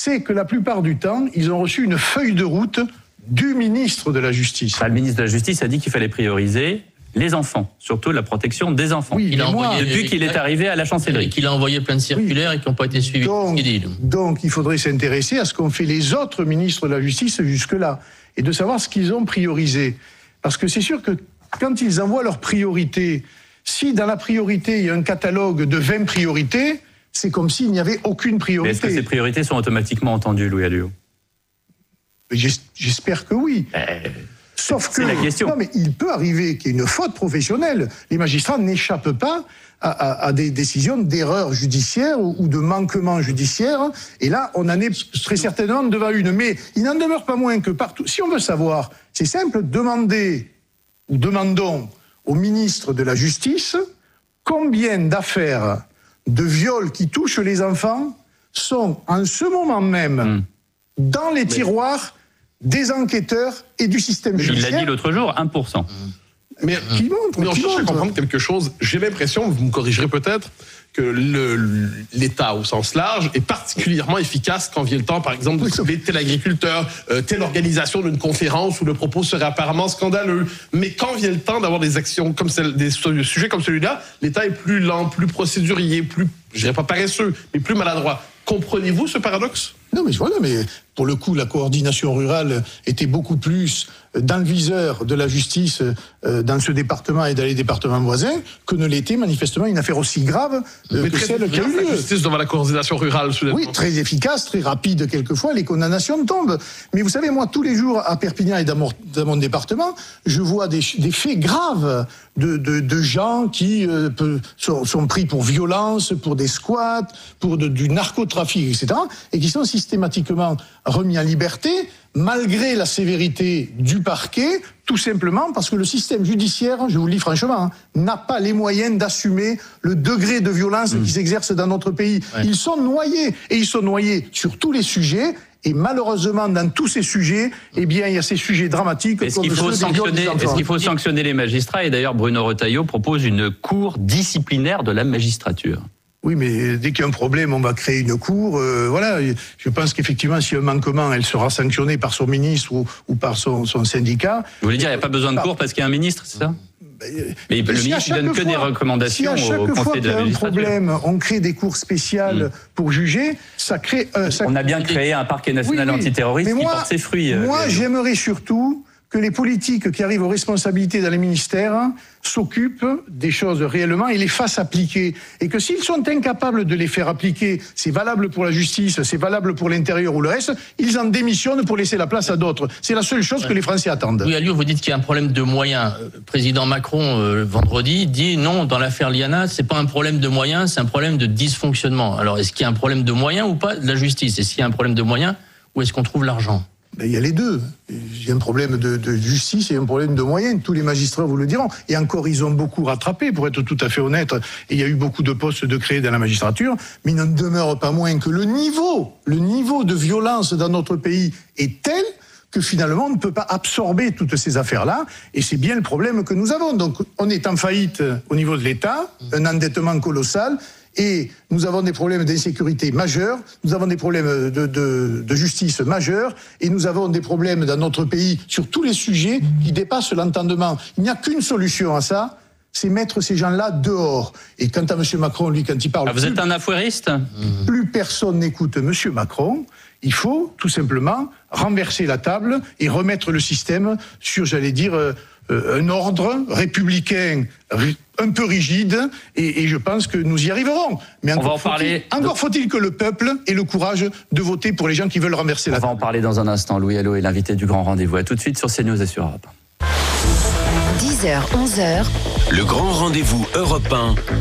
c'est que la plupart du temps, ils ont reçu une feuille de route du ministre de la Justice. Le ministre de la Justice a dit qu'il fallait prioriser les enfants, surtout la protection des enfants. Oui, depuis qu'il est arrivé à la chancellerie. Qu'il a envoyé plein de circulaires et qui n'ont pas été suivis. Donc, il faudrait s'intéresser à ce qu'ont fait les autres ministres de la Justice jusque-là et de savoir ce qu'ils ont priorisé. Parce que c'est sûr que quand ils envoient leurs priorités, si dans la priorité, il y a un catalogue de 20 priorités, c'est comme s'il n'y avait aucune priorité. Mais est-ce que ces priorités sont automatiquement entendues, Louis Alliot ? J'espère que oui. Sauf que, c'est la question. Non, mais il peut arriver qu'il y ait une faute professionnelle. Les magistrats n'échappent pas à des décisions d'erreur judiciaire ou de manquement judiciaire. Et là, on en est très certainement devant une. Mais il n'en demeure pas moins que partout. Si on veut savoir, c'est simple, demandons au ministre de la Justice combien d'affaires de viol qui touchent les enfants sont en ce moment même dans les tiroirs des enquêteurs et du système judiciaire. Il l'a dit l'autre jour, 1%. Mais on cherche à comprendre quelque chose. J'ai l'impression, vous me corrigerez peut-être, que l'État, au sens large, est particulièrement efficace quand vient le temps, par exemple, de trouver tel agriculteur, telle organisation d'une conférence où le propos serait apparemment scandaleux. Mais quand vient le temps d'avoir des actions comme des sujets comme celui-là, l'État est plus lent, plus procédurier, plus, je dirais pas paresseux, mais plus maladroit. Comprenez-vous ce paradoxe ? Non, mais voilà, mais pour le coup, la coordination rurale était beaucoup plus dans le viseur de la justice dans ce département et dans les départements voisins que ne l'était manifestement une affaire aussi grave que celle qui a eu lieu. La justice devant la coordination rurale, soudainement. Oui, très efficace, très rapide quelquefois, les condamnations tombent. Mais vous savez, moi, tous les jours à Perpignan et dans mon département, je vois des faits graves de gens qui sont pris pour violence, pour des squats, pour du narcotrafic, etc., et qui sont systématiquement remis en liberté, malgré la sévérité du parquet, tout simplement parce que le système judiciaire, je vous le dis franchement, n'a pas les moyens d'assumer le degré de violence qui s'exerce dans notre pays. Ouais. Ils sont noyés, et ils sont noyés sur tous les sujets. Et malheureusement, dans tous ces sujets, eh bien, il y a ces sujets dramatiques. Est-ce qu'il faut sanctionner les magistrats ? Et d'ailleurs, Bruno Retailleau propose une cour disciplinaire de la magistrature. Oui, mais dès qu'il y a un problème, on va créer une cour. Voilà, je pense qu'effectivement, s'il y a un manquement, elle sera sanctionnée par son ministre ou par son syndicat. Vous voulez dire, il n'y a pas besoin de cour parce qu'il y a un ministre, c'est ça ? Mais le ministre ne donne que des recommandations au Conseil de la magistrature. Si à chaque fois qu'il y a un problème, on crée des cours spéciales pour juger, ça crée... on a bien créé un parquet national antiterroriste qui porte ses fruits. Moi, j'aimerais surtout que les politiques qui arrivent aux responsabilités dans les ministères s'occupent des choses réellement et les fassent appliquer. Et que s'ils sont incapables de les faire appliquer, c'est valable pour la justice, c'est valable pour l'intérieur ou le reste, ils en démissionnent pour laisser la place à d'autres. C'est la seule chose que les Français attendent. Oui, Alliot, vous dites qu'il y a un problème de moyens. Président Macron, vendredi, dit non, dans l'affaire Liana, c'est pas un problème de moyens, c'est un problème de dysfonctionnement. Alors, est-ce qu'il y a un problème de moyens ou pas de la justice ? Et s'il y a un problème de moyens, où est-ce qu'on trouve l'argent ? Il y a les deux. Il y a un problème de justice et un problème de moyens. Tous les magistrats vous le diront. Et encore, ils ont beaucoup rattrapé, pour être tout à fait honnête. Et il y a eu beaucoup de postes de créés dans la magistrature. Mais il n'en demeure pas moins que le niveau de violence dans notre pays est tel que finalement, on ne peut pas absorber toutes ces affaires-là. Et c'est bien le problème que nous avons. Donc, on est en faillite au niveau de l'État, un endettement colossal. Et nous avons des problèmes d'insécurité majeurs, nous avons des problèmes de justice majeurs, et nous avons des problèmes dans notre pays sur tous les sujets qui dépassent l'entendement. Il n'y a qu'une solution à ça, c'est mettre ces gens-là dehors. Et quant à M. Macron, lui, quand il parle... vous êtes un affairiste ? Plus personne n'écoute M. Macron. Il faut tout simplement renverser la table et remettre le système sur, j'allais dire, un ordre républicain un peu rigide, et je pense que nous y arriverons. Mais encore faut-il que le peuple ait le courage de voter pour les gens qui veulent renverser la table. On va en parler dans un instant. Louis Alliot est l'invité du Grand Rendez-vous. À tout de suite sur CNews et sur Europe 1. 10h, 11h. Le Grand Rendez-vous Europe 1.